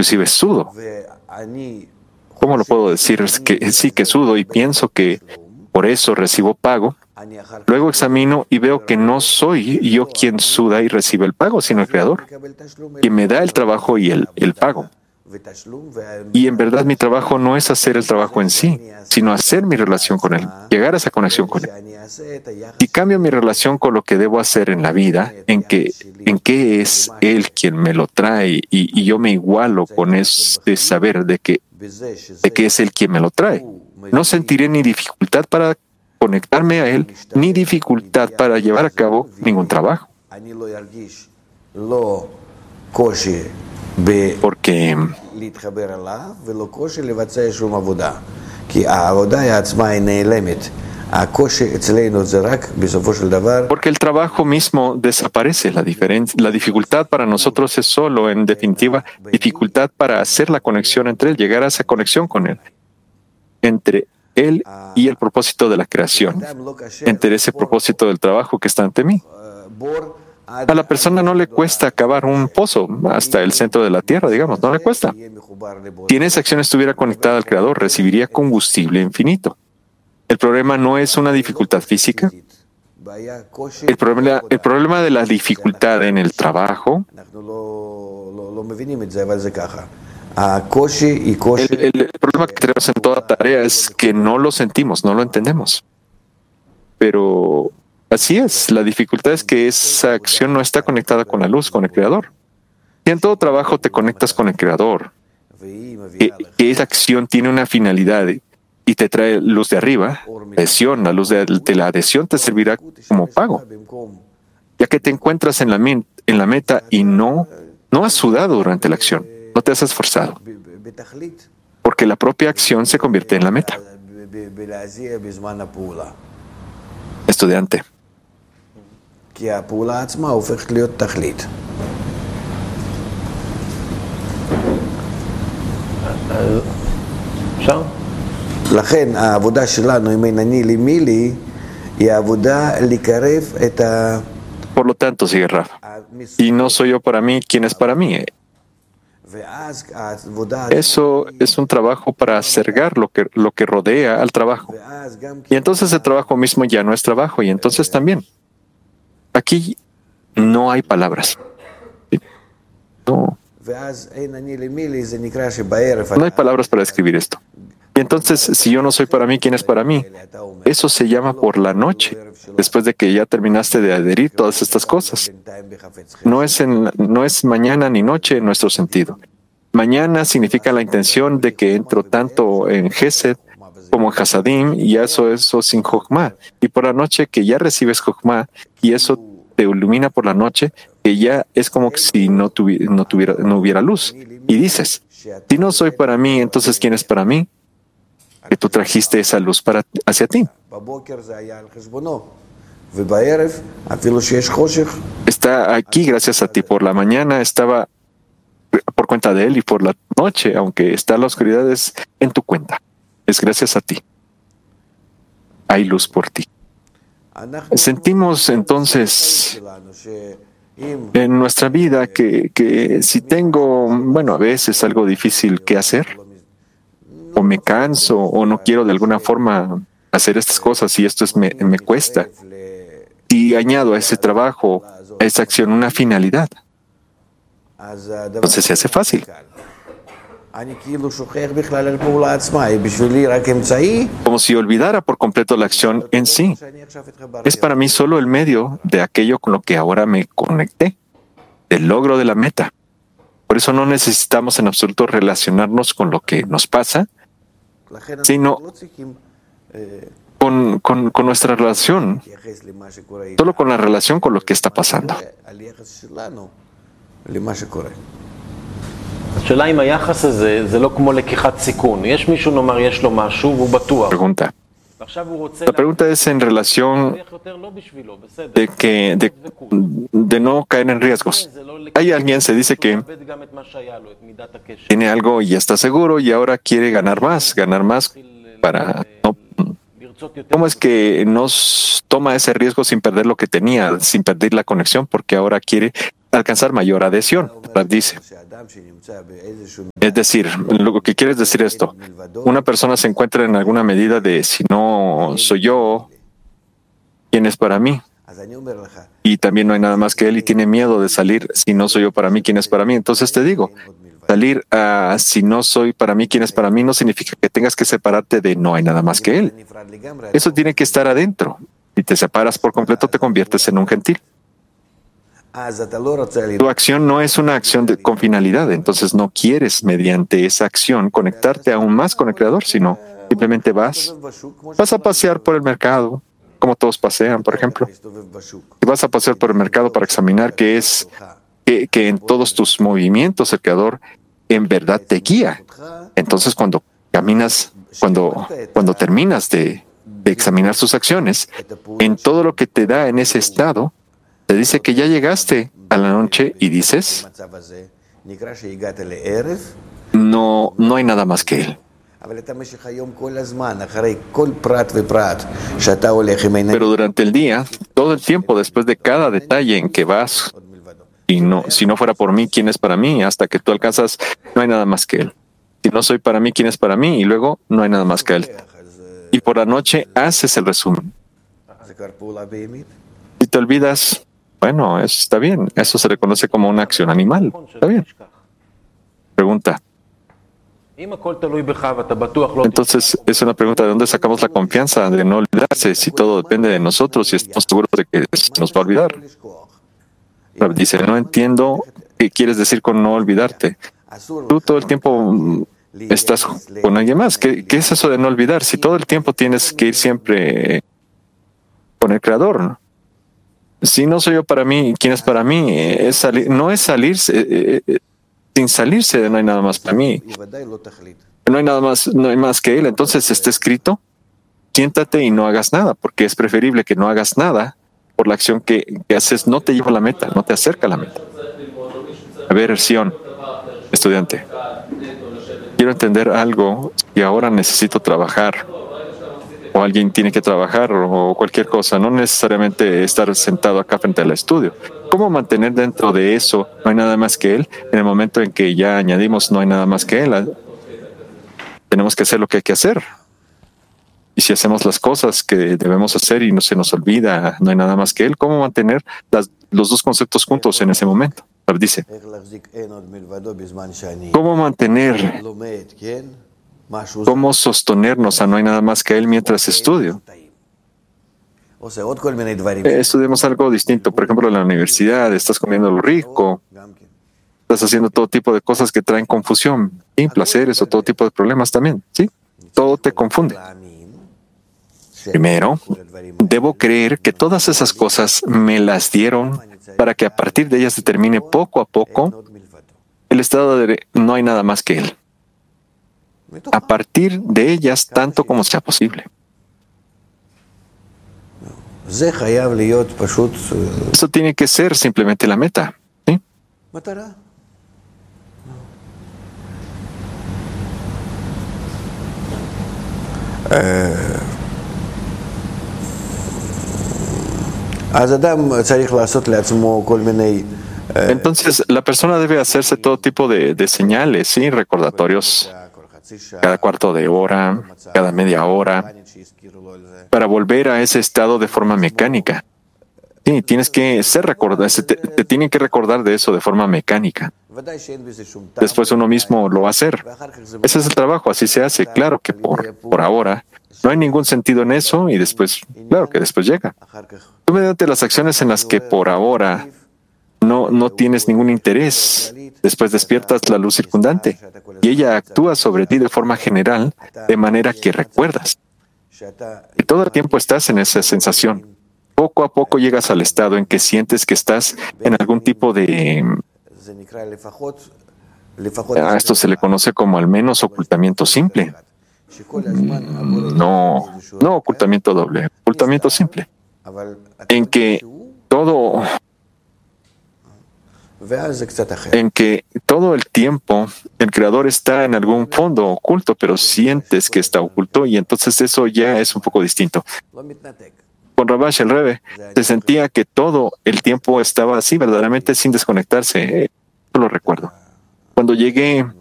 inclusive sudo. ¿Cómo lo puedo decir? Es que sí que sudo y pienso que por eso recibo pago. Luego examino y veo que no soy yo quien suda y recibe el pago, sino el Creador, quien me da el trabajo y el pago. Y en verdad mi trabajo no es hacer el trabajo en sí, sino hacer mi relación con Él, llegar a esa conexión con Él. Si cambio mi relación con lo que debo hacer en la vida, en que es Él quien me lo trae y yo me igualo con ese saber de que es Él quien me lo trae, no sentiré ni dificultad para conectarme a Él, ni dificultad para llevar a cabo ningún trabajo. Porque el trabajo mismo desaparece. La dificultad para nosotros es solo, en definitiva, dificultad para hacer la conexión entre Él, llegar a esa conexión con Él, entre Él y el propósito de la creación, entre ese propósito del trabajo que está ante mí. A la persona no le cuesta cavar un pozo hasta el centro de la tierra, digamos, no le cuesta. Si en esa acción estuviera conectada al Creador, recibiría combustible infinito. El problema no es una dificultad física. El problema de la dificultad en el trabajo, el problema que tenemos en toda tarea es que no lo sentimos, no lo entendemos. Pero así es, la dificultad es que esa acción no está conectada con la luz, con el Creador. Si en todo trabajo te conectas con el Creador, que esa acción tiene una finalidad y te trae luz de arriba, la luz de la adhesión te servirá como pago, ya que te encuentras en la meta y no has sudado durante la acción, no te has esforzado, porque la propia acción se convierte en la meta. Estudiante. לכן העבודה שלנו עם אני לי מי לי היא העבודה לקרב את Por lo tanto, sigue Rafa, y no soy yo para mí, ¿quién es para mí? Eso es un trabajo para acercar lo que rodea al trabajo. Y entonces el trabajo mismo ya no es trabajo, y entonces también. Aquí no hay palabras. No hay palabras para describir esto. Y entonces, si yo no soy para mí, ¿quién es para mí? Eso se llama por la noche, después de que ya terminaste de adherir todas estas cosas. No es mañana ni noche en nuestro sentido. Mañana significa la intención de que entro tanto en Gesed como en Hasadim, y eso sin Jochma. Y por la noche que ya recibes Jochma, y eso te ilumina por la noche, que ya es como si no hubiera luz. Y dices, si no soy para mí, entonces ¿quién es para mí? Que tú trajiste esa luz hacia ti. Está aquí gracias a ti. Por la mañana estaba por cuenta de Él, y por la noche, aunque está la oscuridad, es en tu cuenta. Es gracias a ti. Hay luz por ti. Sentimos entonces en nuestra vida que si tengo, a veces algo difícil que hacer, o me canso, o no quiero de alguna forma hacer estas cosas, y esto me cuesta, y añado a ese trabajo, a esa acción, una finalidad, entonces se hace fácil. Como si olvidara por completo la acción en sí. Es para mí solo el medio de aquello con lo que ahora me conecté, del logro de la meta. Por eso no necesitamos en absoluto relacionarnos con lo que nos pasa, sino con nuestra relación, solo con la relación con lo que está pasando. Pregunta. La pregunta es en relación de no caer en riesgos. Hay alguien se dice que tiene algo y ya está seguro y ahora quiere ganar más para no. ¿Cómo es que nos toma ese riesgo sin perder lo que tenía, sin perder la conexión, porque ahora quiere alcanzar mayor adhesión? Rab dice, Es decir, lo que quieres decir esto, una persona se encuentra en alguna medida de si no soy yo, ¿quién es para mí? Y también no hay nada más que él y tiene miedo de salir si no soy yo para mí, ¿quién es para mí? Entonces te digo, salir a si no soy para mí, ¿quién es para mí? No significa que tengas que separarte de no hay nada más que él. Eso tiene que estar adentro. Si te separas por completo, te conviertes en un gentil. Tu acción no es una acción con finalidad, entonces no quieres mediante esa acción conectarte aún más con el Creador, sino simplemente vas a pasear por el mercado, como todos pasean, por ejemplo. Y vas a pasear por el mercado para examinar qué es que en todos tus movimientos el Creador en verdad te guía. Entonces cuando caminas, cuando terminas de examinar sus acciones, en todo lo que te da en ese estado, te dice que ya llegaste a la noche y dices, no hay nada más que él. Pero durante el día, todo el tiempo, después de cada detalle en que vas, si no fuera por mí, ¿quién es para mí? Hasta que tú alcanzas, no hay nada más que él. Si no soy para mí, ¿quién es para mí? Y luego, no hay nada más que él. Y por la noche haces el resumen. Si te olvidas, bueno, eso está bien. Eso se reconoce como una acción animal. Está bien. Pregunta. Entonces, es una pregunta de dónde sacamos la confianza de no olvidarse si todo depende de nosotros y estamos seguros de que se nos va a olvidar. Dice, no entiendo qué quieres decir con no olvidarte. Tú todo el tiempo estás con alguien más. ¿Qué es eso de no olvidar? Si todo el tiempo tienes que ir siempre con el Creador, ¿no? Si no soy yo para mí, ¿quién es para mí? No es salirse, sin salirse de no hay nada más para mí. No hay más que él. Entonces está escrito, siéntate y no hagas nada, porque es preferible que no hagas nada por la acción que haces, no te lleva a la meta, no te acerca a la meta. A ver, Sion, estudiante, quiero entender algo y ahora necesito trabajar. O alguien tiene que trabajar o cualquier cosa, no necesariamente estar sentado acá frente al estudio. ¿Cómo mantener dentro de eso no hay nada más que él? En el momento en que ya añadimos no hay nada más que él, tenemos que hacer lo que hay que hacer. Y si hacemos las cosas que debemos hacer y no se nos olvida, no hay nada más que él, ¿cómo mantener los dos conceptos juntos en ese momento? Dice, ¿cómo mantener, cómo sostenernos a no hay nada más que él mientras estudio? Estudiamos algo distinto, por ejemplo, en la universidad, estás comiendo lo rico, estás haciendo todo tipo de cosas que traen confusión, y placeres o todo tipo de problemas también, ¿sí? Todo te confunde. Primero, debo creer que todas esas cosas me las dieron para que a partir de ellas determine poco a poco el estado de no hay nada más que él. A partir de ellas, tanto como sea posible. Eso tiene que ser simplemente la meta, ¿sí? Entonces, la persona debe hacerse todo tipo de señales, ¿sí? Recordatorios cada cuarto de hora, cada media hora, para volver a ese estado de forma mecánica. Sí, tienes que ser recordado, te tienen que recordar de eso de forma mecánica. Después uno mismo lo va a hacer. Ese es el trabajo, así se hace. Claro que por ahora no hay ningún sentido en eso y después, claro que después llega. Tú mediante las acciones en las que por ahora no tienes ningún interés, después despiertas la luz circundante y ella actúa sobre ti de forma general, de manera que recuerdas. Y todo el tiempo estás en esa sensación. Poco a poco llegas al estado en que sientes que estás en algún tipo de... A esto se le conoce como al menos ocultamiento simple. No ocultamiento doble, ocultamiento simple. En que todo el tiempo el Creador está en algún fondo oculto, pero sientes que está oculto y entonces eso ya es un poco distinto. Con Rabash el Rebbe se sentía que todo el tiempo estaba así, verdaderamente sin desconectarse. Yo lo recuerdo. Cuando llegué